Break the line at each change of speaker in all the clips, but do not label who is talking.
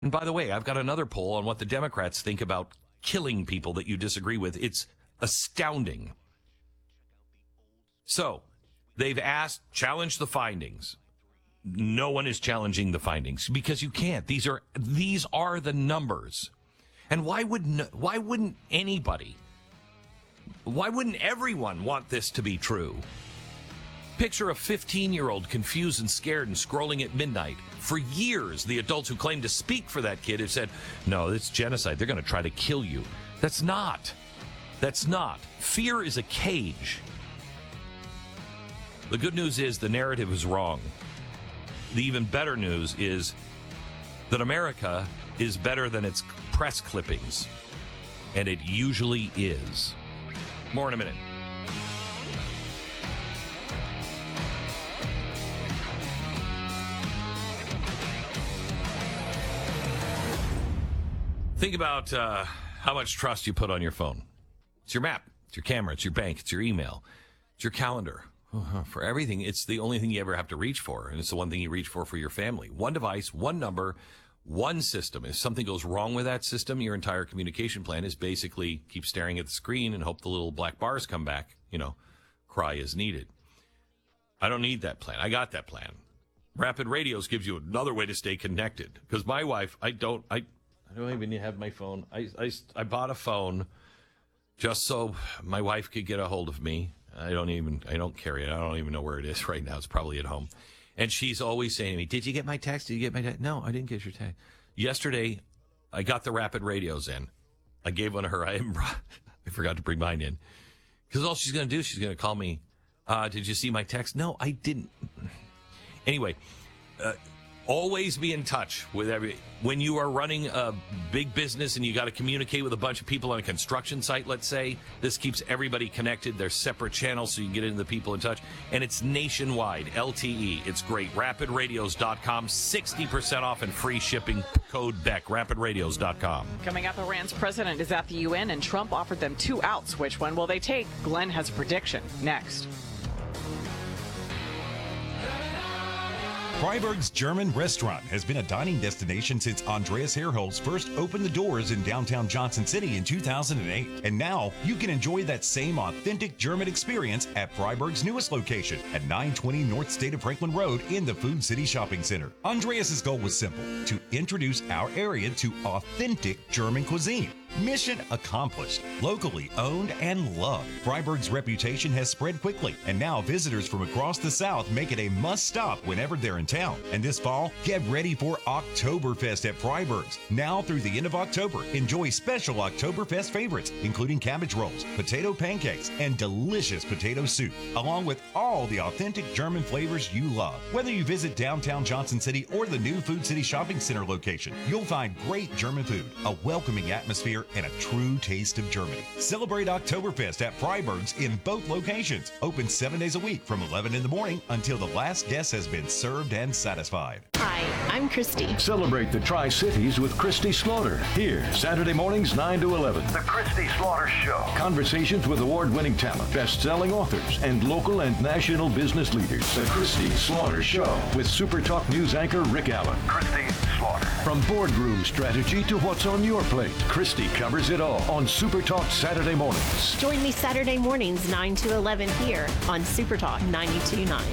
And by the way, I've got another poll on what the Democrats think about killing people that you disagree with. It's astounding. So, they've asked, challenge the findings. No one is challenging the findings because you can't. These are the numbers. And why wouldn't anybody? Why wouldn't everyone want this to be true? Picture a 15-year-old confused and scared and scrolling at midnight. For years, the adults who claim to speak for that kid have said, no, it's genocide. They're going to try to kill you. That's not. Fear is a cage. The good news is the narrative is wrong. The even better news is that America is better than its press clippings. And it usually is. More in a minute. Think about how much trust you put on your phone. It's your map, it's your camera, it's your bank, it's your email, it's your calendar. For everything, it's the only thing you ever have to reach for, and it's the one thing you reach for your family. One device, one number, one system. If something goes wrong with that system, your entire communication plan is basically keep staring at the screen and hope the little black bars come back, cry as needed. I don't need that plan. I got that plan. Rapid Radios gives you another way to stay connected. Because my wife, I don't even have my phone. I bought a phone just so my wife could get a hold of me. I don't carry it. I don't even know where it is right now. It's probably at home. And she's always saying to me, did you get my text? Did you get my text? No, I didn't get your text. Yesterday, I got the Rapid Radios in. I gave one to her. I forgot to bring mine in. Because all she's going to do, she's going to call me, did you see my text? No, I didn't. Anyway, always be in touch with when you are running a big business and you got to communicate with a bunch of people on a construction site, let's say. This keeps everybody connected. There's separate channels so you can get into the people in touch. And it's nationwide, LTE. It's great. RapidRadios.com, 60% off and free shipping. Code Beck, RapidRadios.com.
Coming up, Iran's president is at the UN and Trump offered them 2 outs. Which one will they take? Glenn has a prediction. Next.
Freiburg's German Restaurant has been a dining destination since Andreas Herholz first opened the doors in downtown Johnson City in 2008. And now you can enjoy that same authentic German experience at Freiburg's newest location at 920 North State of Franklin Road in the Food City Shopping Center. Andreas's goal was simple: to introduce our area to authentic German cuisine. Mission accomplished. Locally owned and loved. Freiburg's reputation has spread quickly, and now visitors from across the South make it a must-stop whenever they're in town. And this fall, get ready for Oktoberfest at Freiburg's. Now through the end of October, enjoy special Oktoberfest favorites, including cabbage rolls, potato pancakes, and delicious potato soup, along with all the authentic German flavors you love. Whether you visit downtown Johnson City or the new Food City Shopping Center location, you'll find great German food, a welcoming atmosphere, and a true taste of Germany. Celebrate Oktoberfest at Freiburg's in both locations. Open 7 days a week from 11 in the morning until the last guest has been served and satisfied.
Hi, I'm Christy.
Celebrate the Tri-Cities with Christy Slaughter. Here, Saturday mornings 9 to 11. The Christy Slaughter Show. Conversations with award-winning talent, best-selling authors, and local and national business leaders. The Christy Slaughter Show with Super Talk News anchor Rick Allen. Christy Slaughter. From boardroom strategy to what's on your plate, Christy covers it all on Super Talk Saturday mornings.
Join me Saturday mornings 9 to 11 here on Super Talk 92.9.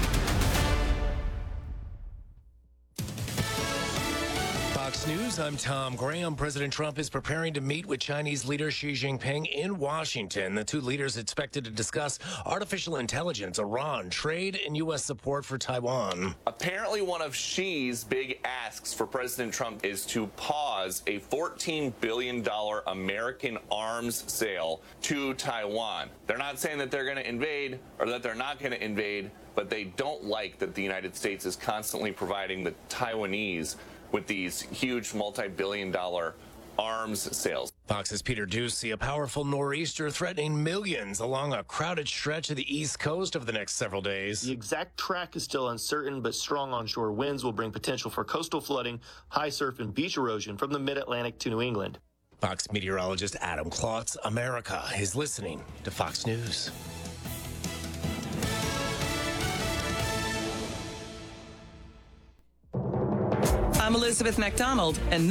Fox News, I'm Tom Graham. President Trump is preparing to meet with Chinese leader Xi Jinping in Washington. The two leaders expected to discuss artificial intelligence, Iran, trade, and U.S. support for Taiwan.
Apparently, one of Xi's big asks for President Trump is to pause a $14 billion American arms sale to Taiwan. They're not saying that they're going to invade or that they're not going to invade, but they don't like that the United States is constantly providing the Taiwanese with these huge multi-billion-dollar arms sales.
Fox's Peter Ducey, a powerful nor'easter threatening millions along a crowded stretch of the East Coast over the next several days.
The exact track is still uncertain, but strong onshore winds will bring potential for coastal flooding, high surf, and beach erosion from the mid-Atlantic to New England.
Fox meteorologist Adam Klotz, America is listening to Fox News.
I'm Elizabeth MacDonald, and